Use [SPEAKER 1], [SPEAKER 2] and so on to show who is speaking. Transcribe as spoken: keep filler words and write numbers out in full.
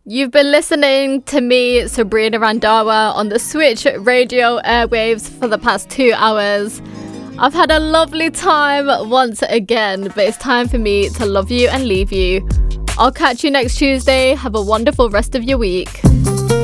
[SPEAKER 1] You've been listening to me, Sabrina Randawa, on the Switch radio airwaves for the past two hours. I've had a lovely time once again, but it's time for me to love you and leave you. I'll catch you next Tuesday. Have a wonderful rest of your week.